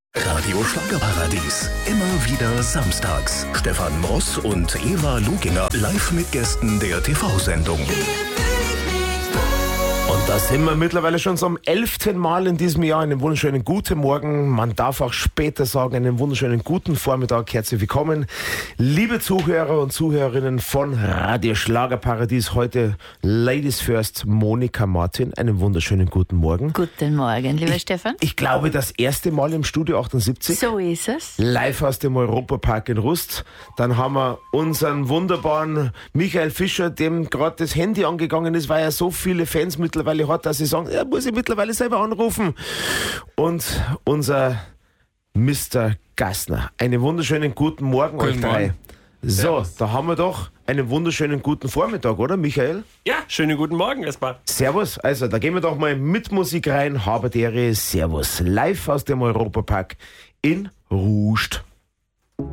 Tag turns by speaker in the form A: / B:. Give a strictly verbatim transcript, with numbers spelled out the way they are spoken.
A: Radio Schlagerparadies. Immer wieder samstags. Stefan Ross und Eva Luginger live mit Gästen der T V-Sendung.
B: Und da sind wir mittlerweile schon zum elften Mal in diesem Jahr. Einen wunderschönen guten Morgen. Man darf auch später sagen, einen wunderschönen guten Vormittag. Herzlich willkommen, liebe Zuhörer und Zuhörerinnen von Radio Schlagerparadies. Heute Ladies First, Monika Martin. Einen wunderschönen guten Morgen.
C: Guten Morgen, lieber
B: ich,
C: Stefan.
B: Ich glaube, das erste Mal im Studio achtundsiebzig.
C: So ist es.
B: Live aus dem Europapark in Rust. Dann haben wir unseren wunderbaren Michael Fischer, dem gerade das Handy angegangen ist, weil er so viele Fans mittlerweile hat, dass sie sagen, er muss ich mittlerweile selber anrufen. Und unser Mister Gassner. Einen wunderschönen guten Morgen
D: Guten
B: euch drei.
D: Morgen.
B: So,
D: Servus.
B: da haben wir doch einen wunderschönen guten Vormittag, oder Michael?
D: Ja, schönen guten Morgen erstmal.
B: Servus, also da gehen wir doch mal mit Musik rein. Haberdere, Servus. Live aus dem Europapark in Rust.